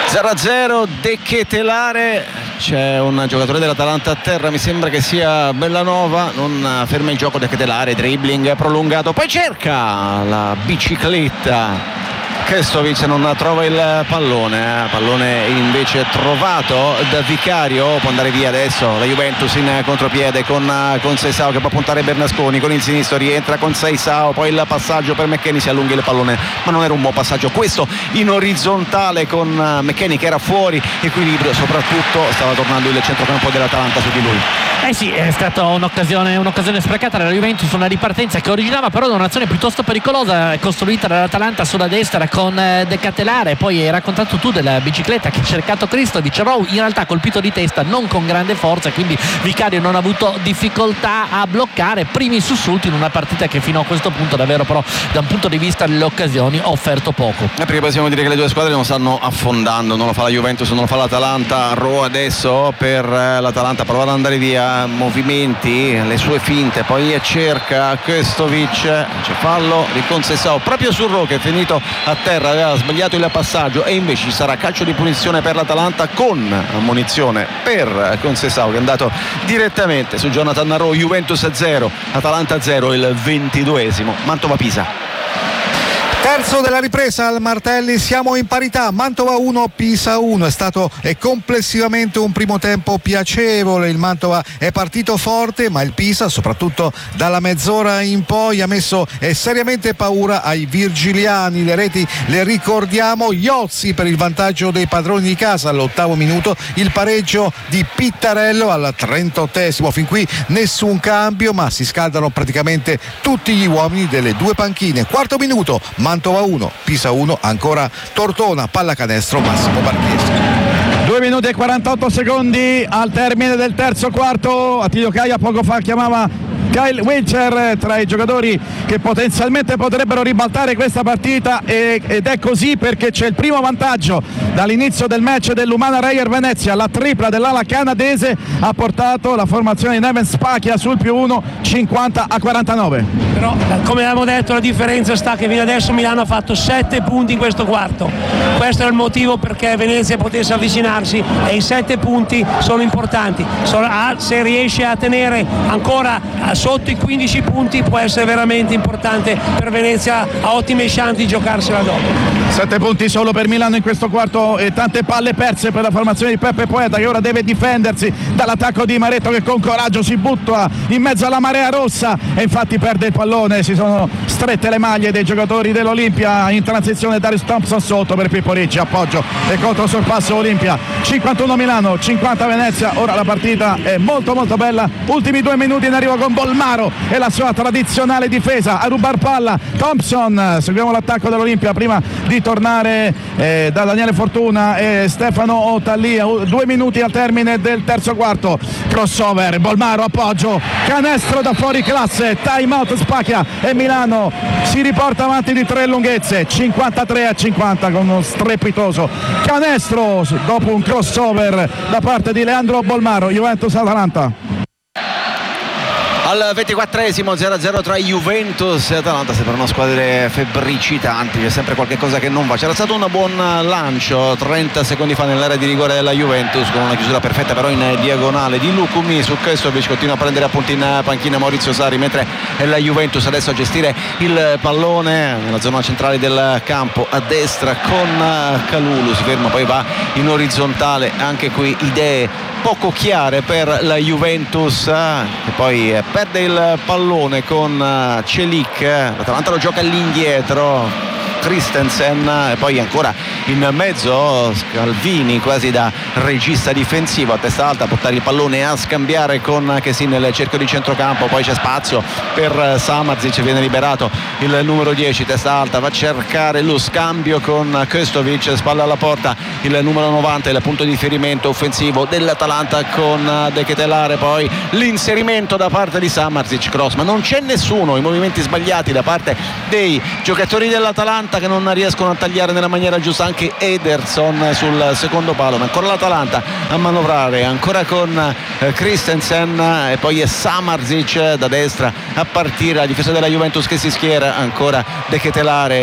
0-0, De Ketelare, c'è un giocatore dell'Atalanta a terra, mi sembra che sia Bellanova, non ferma il gioco De Ketelare, dribbling prolungato, poi cerca la bicicletta. Krestovic non trova il pallone invece trovato da Vicario, può andare via adesso la Juventus in contropiede con Seisao che può puntare Bernasconi, con il sinistro rientra con Seisao, poi il passaggio per McKennie, si allunghi il pallone ma non era un buon passaggio questo in orizzontale con McKennie che era fuori equilibrio, soprattutto stava tornando il centrocampo dell'Atalanta su di lui. Sì, è stata un'occasione sprecata della Juventus, una ripartenza che originava però da un'azione piuttosto pericolosa costruita dall'Atalanta sulla destra con De Ketelare. Poi hai raccontato tu della bicicletta che ha cercato Kristovic, però in realtà colpito di testa non con grande forza, quindi Vicario non ha avuto difficoltà a bloccare, primi in sussulti in una partita che fino a questo punto davvero però da un punto di vista delle occasioni ha offerto poco. Perché possiamo dire che le due squadre non stanno affondando, non lo fa la Juventus, non lo fa l'Atalanta. Ro adesso per l'Atalanta prova ad andare via, movimenti, le sue finte, poi cerca Krestovic, c'è fallo di Conceição proprio su Ro che è finito a terra, aveva sbagliato il passaggio e invece ci sarà calcio di punizione per l'Atalanta con ammonizione per Conceição che è andato direttamente su Jonathan Ro. Juventus 0, Atalanta 0, il 22esimo. Mantova-Pisa. Terzo della ripresa al Martelli, siamo in parità, Mantova 1, Pisa 1, è stato complessivamente un primo tempo piacevole, il Mantova è partito forte ma il Pisa soprattutto dalla mezz'ora in poi ha messo seriamente paura ai virgiliani, le reti le ricordiamo, Iozzi per il vantaggio dei padroni di casa all'8° minuto, il pareggio di Pittarello al 38esimo, fin qui nessun cambio ma si scaldano praticamente tutti gli uomini delle due panchine. 4° minuto, Mantova 1, Pisa 1, ancora Tortona, pallacanestro Massimo Barchesi. 2 minuti e 48 secondi al termine del terzo quarto. Attilio Caia poco fa chiamava Kyle Wilcher tra i giocatori che potenzialmente potrebbero ribaltare questa partita ed è così perché c'è il primo vantaggio dall'inizio del match dell'Umana Reyer Venezia. La tripla dell'ala canadese ha portato la formazione di Neven Spachia sul +1, 50-49. Però come abbiamo detto la differenza sta che fino adesso Milano ha fatto 7 punti in questo quarto, questo è il motivo perché Venezia potesse avvicinarsi e i 7 punti sono importanti. Se riesce a tenere ancora sotto i 15 punti può essere veramente importante per Venezia, ha ottime chance di giocarsela dopo. 7 punti solo per Milano in questo quarto e tante palle perse per la formazione di Peppe Poeta che ora deve difendersi dall'attacco di Maretto che con coraggio si butta in mezzo alla marea rossa e infatti perde il pallone. Si sono strette le maglie dei giocatori dell'Olimpia in transizione. Darius Thompson sotto per Pippo Ricci, appoggio e contro sorpasso Olimpia. 51 Milano, 50 Venezia. Ora la partita è molto molto bella, ultimi 2 minuti in arrivo con Bolmaro e la sua tradizionale difesa a rubar palla. Thompson, seguiamo l'attacco dell'Olimpia prima di tornare da Daniele Fortuna e Stefano Otallia. 2 minuti al termine del terzo quarto, crossover, Bolmaro, appoggio, canestro da fuori classe, time out Spachia e Milano si riporta avanti di 3 lunghezze, 53-50 con uno strepitoso canestro dopo un crossover da parte di Leandro Bolmaro. Juventus-Atalanta. Al 24esimo 0-0 tra Juventus e Atalanta, sembrano squadre febbricitanti, c'è sempre qualche cosa che non va. C'era stato un buon lancio 30 secondi fa nell'area di rigore della Juventus con una chiusura perfetta però in diagonale di Lukumi su Krestovic, continua a prendere appunti in panchina Maurizio Sarri, mentre è la Juventus adesso a gestire il pallone nella zona centrale del campo a destra con Kalulu, si ferma poi va in orizzontale, anche qui idee poco chiare per la Juventus che poi perde il pallone con Celik, l'Atalanta lo gioca all'indietro, Christensen e poi ancora in mezzo Scalvini quasi da regista difensivo a testa alta a portare il pallone e a scambiare con Chesin nel cerchio di centrocampo, poi c'è spazio per Samardžić, viene liberato il numero 10 testa alta, va a cercare lo scambio con Krestovic, spalla alla porta il numero 90, il punto di riferimento offensivo dell'Atalanta con De Ketelare, poi l'inserimento da parte di Samardžić, cross, ma non c'è nessuno, i movimenti sbagliati da parte dei giocatori dell'Atalanta che non riescono a tagliare nella maniera giusta, anche Ederson sul secondo palo, ma ancora l'Atalanta a manovrare, ancora con Christensen e poi è Samardžić da destra a partire, la difesa della Juventus che si schiera, ancora De Ketelare